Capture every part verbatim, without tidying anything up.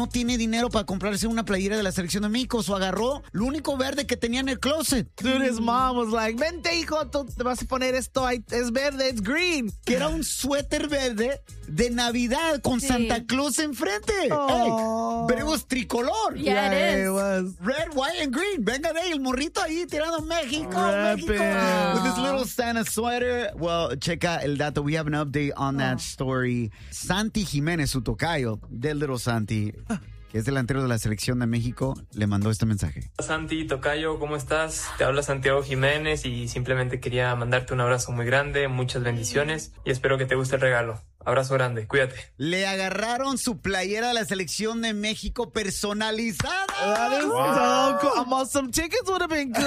tiene dinero para comprarse una playera de la selección de México. So agarró lo único verde que tenía en el closet. Dude, his mom was like, vente, hijo, tú te vas a poner esto, es verde, it's green. Que era un suéter verde de Navidad con Sí. Santa Claus enfrente. Oh. Hey, but it was tricolor. Yeah, Yeah, it is. it was. Red, white, and green. Venga de ahí, el morrito ahí tirando México, Rapping. México. With this little Santa sweater. Well, checa el dato. We have an update on that story. Santi Jiménez, su tocayo del Little Santi, que es delantero de la selección de México, le mandó este mensaje. Santi, tocayo, ¿cómo estás? Te habla Santiago Jiménez y simplemente quería mandarte un abrazo muy grande, muchas bendiciones y espero que te guste el regalo. Abrazo grande, cuídate. Le agarraron su playera de la selección de México personalizada. That is so cool. Almost some tickets would have been good.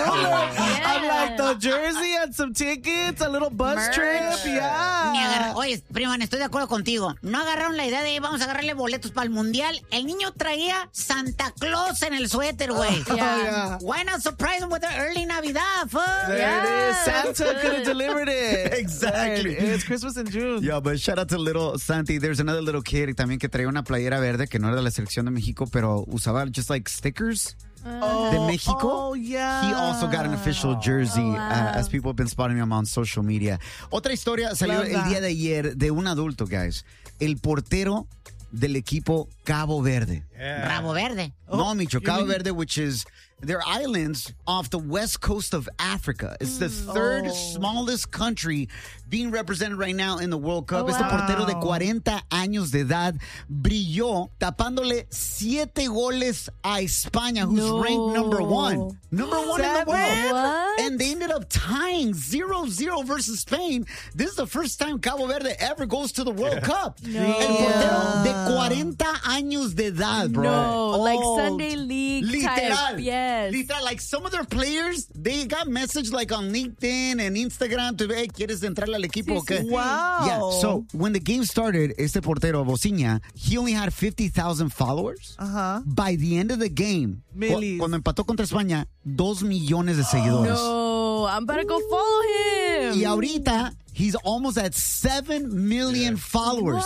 I'm like the jersey and some tickets, a little bus Merch. trip. Ni Yeah. agarra- Oye, prima, estoy de acuerdo contigo. No agarraron la idea de vamos a agarrarle boletos para el mundial. El niño traía Santa Claus en el suéter, güey. Oh, yeah. Why not surprise him with an early Navidad, fuck? There Yeah. it is. Santa could have delivered it. Exactly. And it's Christmas in June. Yeah, but shout out to little Santi. There's another little kid también que traía una playera verde que no era de la selección de México, pero usaba just like stickers de México. Oh, yeah. He also got an official jersey, Oh, wow. uh, as people have been spotting him on social media. Otra historia salió Love el that. día de ayer de un adulto, guys. El portero del equipo Cabo Verde. Rabo verde. No, Micho, you Cabo mean- Verde, which is, they're islands off the west coast of Africa. It's the third Oh. smallest country being represented right now in the World Cup. Oh, Este wow. portero de cuarenta años de edad brilló tapándole siete goles a España, who's No. ranked number one. Number one in the Seven? world. What? And they ended up tying zero zero versus Spain. This is the first time Cabo Verde ever goes to the World Cup. El portero de cuarenta años de edad, bro. No, like Oh, Sunday League Literal. type. Yes. Literal. Like some of their players, they got message like on LinkedIn and Instagram to, hey, ¿quieres entrarle al equipo? Sí, o qué? sí, sí. Wow. Yeah, so when the game started, este portero, Bociña, he only had fifty thousand followers. Uh-huh. By the end of the game, cu- Milis. cuando empató contra España, dos millones de seguidores. No, I'm about to go follow him. Y ahorita, he's almost at seven million followers.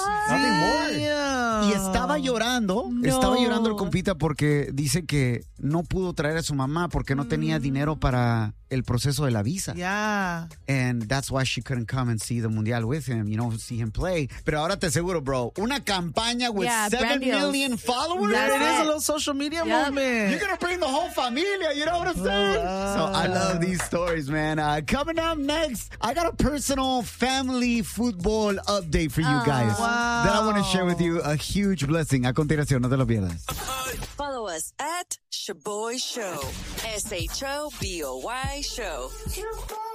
Damn. Y estaba llorando, No. estaba llorando el compita porque dice que no pudo traer a su mamá porque no tenía dinero para el proceso de la visa. Yeah. And that's why she couldn't come and see the Mundial with him, you know, see him play. Pero ahora te aseguro, bro, una campaña with Yeah, seven brand deals. million followers. There it is, it. a little social media Yep. moment. You're going to bring the whole familia, you know what I'm saying? so I love these stories, man. Uh, coming up next, I got a personal family football update for you guys Wow. that I want to share with you. A huge blessing. A continuación, no te lo pierdas. Follow us at Shaboy Show. S H O B O Y Show.